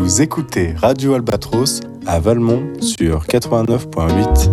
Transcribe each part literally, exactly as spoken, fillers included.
Vous écoutez Radio Albatros à Valmont sur quatre-vingt-neuf virgule huit.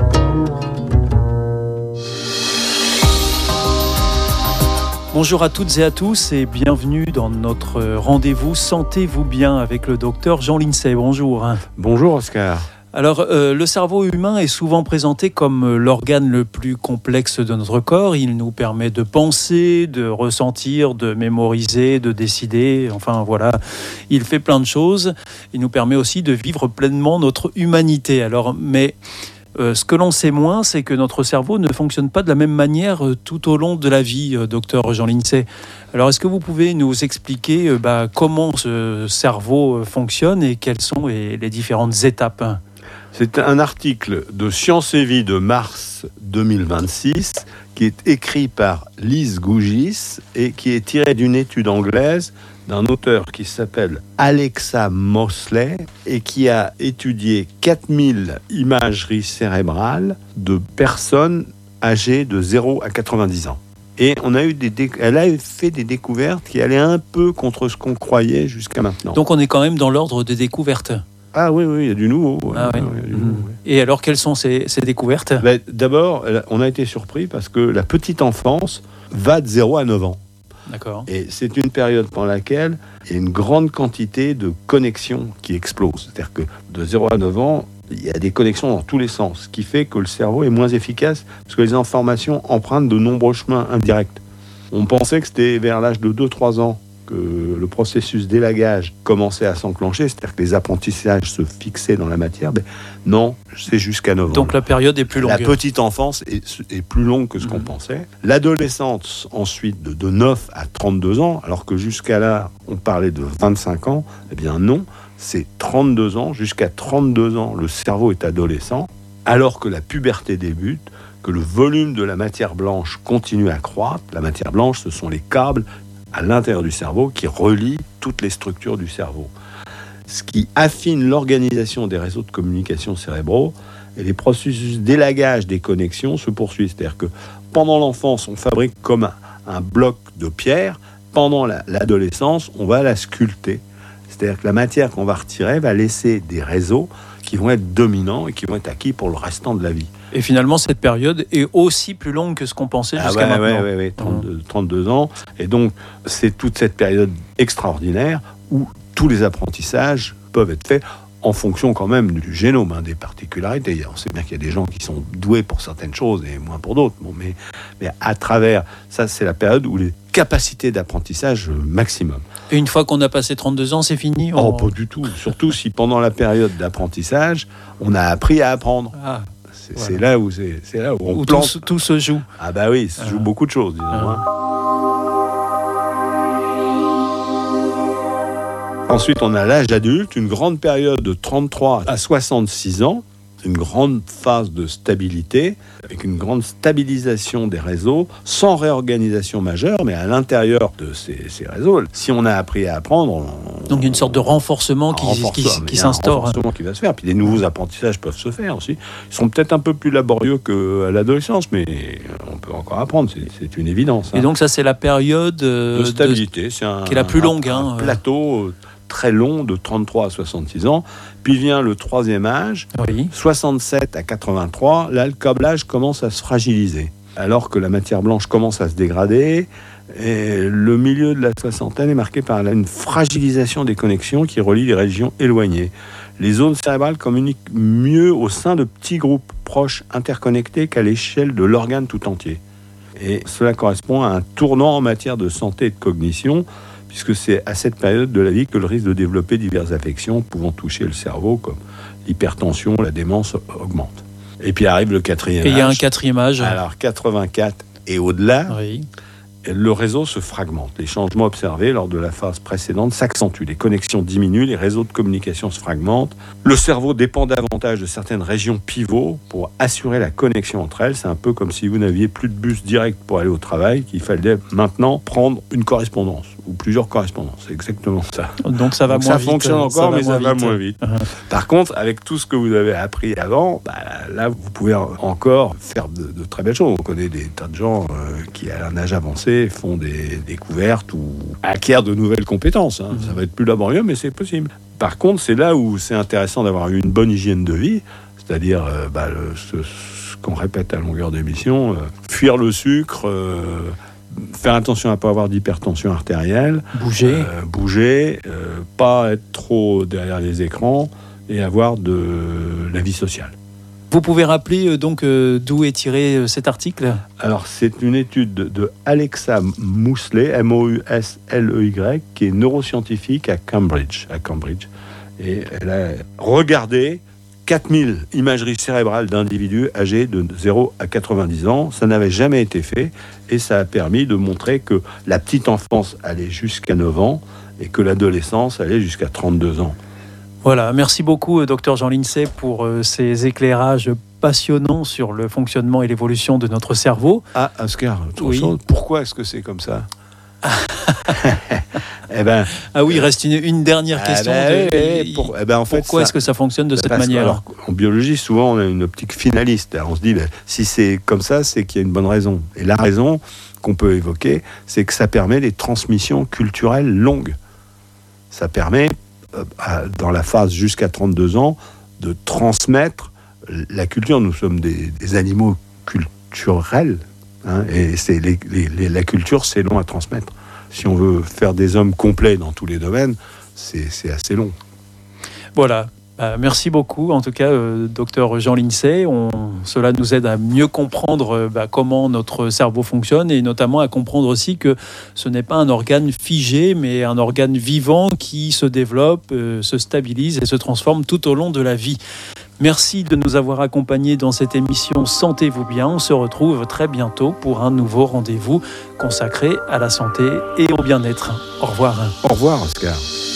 Bonjour à toutes et à tous et bienvenue dans notre rendez-vous Sentez-vous bien avec le docteur Jean Lindsay. Bonjour. Bonjour Oscar. Alors, euh, le cerveau humain est souvent présenté comme l'organe le plus complexe de notre corps. Il nous permet de penser, de ressentir, de mémoriser, de décider. Enfin, voilà, il fait plein de choses. Il nous permet aussi de vivre pleinement notre humanité. Alors, mais euh, ce que l'on sait moins, c'est que notre cerveau ne fonctionne pas de la même manière euh, tout au long de la vie, euh, docteur Jean Lindsay. Alors, est-ce que vous pouvez nous expliquer euh, bah, comment ce cerveau fonctionne et quelles sont les, les différentes étapes ? C'est un article de Science et Vie de mars deux mille vingt-six qui est écrit par Lise Gougis et qui est tiré d'une étude anglaise d'un auteur qui s'appelle Alexa Mosley et qui a étudié quatre mille imageries cérébrales de personnes âgées de zéro à quatre-vingt-dix ans. Et on a eu des déc- elle a fait des découvertes qui allaient un peu contre ce qu'on croyait jusqu'à maintenant. Donc on est quand même dans l'ordre des découvertes. Ah oui, oui, il y a du nouveau. Ouais. Ah oui. Ouais, il y a du nouveau, ouais. Et alors, quelles sont ces, ces découvertes ? Ben, d'abord, on a été surpris parce que la petite enfance va de zéro à neuf ans. D'accord. Et c'est une période pendant laquelle il y a une grande quantité de connexions qui explosent. C'est-à-dire que de zéro à neuf ans, il y a des connexions dans tous les sens, ce qui fait que le cerveau est moins efficace parce que les informations empruntent de nombreux chemins indirects. On pensait que c'était vers l'âge de deux à trois ans que le processus d'élagage commençait à s'enclencher, c'est-à-dire que les apprentissages se fixaient dans la matière. Ben non, c'est jusqu'à neuf ans. Donc la période est plus longue. La petite enfance est, est plus longue que ce mmh. qu'on pensait. L'adolescence, ensuite, de, de neuf à trente-deux ans, alors que jusqu'à là, on parlait de vingt-cinq ans, eh bien non, c'est trente-deux ans. Jusqu'à trente-deux ans, le cerveau est adolescent, alors que la puberté débute, que le volume de la matière blanche continue à croître. La matière blanche, ce sont les câbles à l'intérieur du cerveau qui relie toutes les structures du cerveau. Ce qui affine l'organisation des réseaux de communication cérébraux et les processus d'élagage des connexions se poursuivent. C'est-à-dire que pendant l'enfance, on fabrique comme un, un bloc de pierre. Pendant la, l'adolescence, on va la sculpter. C'est-à-dire que la matière qu'on va retirer va laisser des réseaux qui vont être dominants et qui vont être acquis pour le restant de la vie. Et finalement, cette période est aussi plus longue que ce qu'on pensait jusqu'à ah ouais, maintenant. Oui, ouais, ouais, trente-deux, trente-deux ans. Et donc, c'est toute cette période extraordinaire où tous les apprentissages peuvent être faits en fonction quand même du génome, hein, des particularités. On sait bien qu'il y a des gens qui sont doués pour certaines choses et moins pour d'autres. Bon, mais, mais à travers, ça, c'est la période où les capacités d'apprentissage maximum. Et une fois qu'on a passé trente-deux ans, c'est fini on... Oh, pas du tout. Surtout si pendant la période d'apprentissage, on a appris à apprendre. Ah. C'est, voilà. c'est là où c'est, c'est là où on où plante. Tout, tout se joue. Ah bah oui, ça se joue ah. beaucoup de choses, disons. Ah. Hein. Ensuite, on a l'âge adulte, une grande période de trente-trois à soixante-six ans, une grande phase de stabilité, avec une grande stabilisation des réseaux, sans réorganisation majeure, mais à l'intérieur de ces, ces réseaux, si on a appris à apprendre... On, Donc une sorte de renforcement qui, renforcement, qui, qui s'instaure. Un renforcement qui va se faire, puis des nouveaux apprentissages peuvent se faire aussi. Ils sont peut-être un peu plus laborieux qu'à l'adolescence, mais on peut encore apprendre, c'est, c'est une évidence. Hein. Et donc ça, c'est la période euh, de stabilité, de... c'est un, qui est la plus longue. Un, hein, un plateau... très long de trente-trois à soixante-six ans. Puis vient le troisième âge, oui. soixante-sept à quatre-vingt-trois. Là, le câblage commence à se fragiliser. Alors que la matière blanche commence à se dégrader, et le milieu de la soixantaine est marqué par une fragilisation des connexions qui relient les régions éloignées. Les zones cérébrales communiquent mieux au sein de petits groupes proches interconnectés qu'à l'échelle de l'organe tout entier. Et cela correspond à un tournant en matière de santé et de cognition, puisque c'est à cette période de la vie que le risque de développer diverses affections pouvant toucher le cerveau, comme l'hypertension, la démence, augmente. Et puis arrive le quatrième âge. Et il y a un quatrième âge. Alors, quatre-vingt-quatre et au-delà, oui. le réseau se fragmente. Les changements observés lors de la phase précédente s'accentuent. Les connexions diminuent, les réseaux de communication se fragmentent. Le cerveau dépend davantage de certaines régions pivots pour assurer la connexion entre elles. C'est un peu comme si vous n'aviez plus de bus direct pour aller au travail, qu'il fallait maintenant prendre une correspondance ou plusieurs correspondances. C'est exactement ça. Donc ça va Donc moins ça vite. Ça fonctionne encore, ça mais ça va vite. moins vite. Uh-huh. Par contre, avec tout ce que vous avez appris avant, bah, là, vous pouvez encore faire de, de très belles choses. On connaît des tas de gens euh, qui, à un âge avancé, font des découvertes ou acquièrent de nouvelles compétences. Hein. Uh-huh. Ça va être plus laborieux, mais c'est possible. par contre, c'est là où c'est intéressant d'avoir une bonne hygiène de vie, c'est-à-dire euh, bah, le, ce, ce qu'on répète à longueur d'émission, euh, fuir le sucre, euh, faire attention à ne pas avoir d'hypertension artérielle, bouger, euh, bouger euh, pas être trop derrière les écrans et avoir de la vie sociale. Vous pouvez rappeler euh, donc euh, d'où est tiré euh, cet article ? Alors, c'est une étude de, de Alexa Mousselet, M O U S L E Y, qui est neuroscientifique à Cambridge, à Cambridge. Et elle a regardé quatre mille imageries cérébrales d'individus âgés de zéro à quatre-vingt-dix ans. Ça n'avait jamais été fait et ça a permis de montrer que la petite enfance allait jusqu'à neuf ans et que l'adolescence allait jusqu'à trente-deux ans. Voilà, merci beaucoup, docteur Jean Lincey, pour euh, ces éclairages passionnants sur le fonctionnement et l'évolution de notre cerveau. Ah, Oscar, autre oui. chose, pourquoi est-ce que c'est comme ça? eh ben, ah oui, il reste une, une dernière ah question. ben, de, eh, pour, eh ben, en fait, pourquoi ça, est-ce que ça fonctionne de cette parce manière? que, alors, en biologie, souvent, on a une optique finaliste. Alors, on se dit, ben, si c'est comme ça, c'est qu'il y a une bonne raison. Et la raison qu'on peut évoquer, c'est que ça permet des transmissions culturelles longues. Ça permet, dans la phase jusqu'à trente-deux ans, de transmettre la culture. Nous sommes des, des animaux culturels, hein, et c'est les, les, les, la culture, c'est long à transmettre. Si on veut faire des hommes complets dans tous les domaines, c'est, c'est assez long. Voilà. Euh, merci beaucoup, en tout cas, euh, docteur Jean Lincey. On, cela nous aide à mieux comprendre euh, bah, comment notre cerveau fonctionne et notamment à comprendre aussi que ce n'est pas un organe figé, mais un organe vivant qui se développe, euh, se stabilise et se transforme tout au long de la vie. Merci de nous avoir accompagnés dans cette émission Sentez-vous bien. On se retrouve très bientôt pour un nouveau rendez-vous consacré à la santé et au bien-être. Au revoir. Au revoir, Oscar.